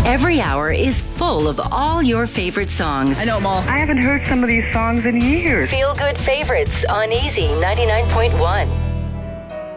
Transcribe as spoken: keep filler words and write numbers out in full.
Every hour is full of all your favorite songs. I know them all. I haven't heard some of these songs in years. Feel Good Favorites on Easy ninety-nine point one.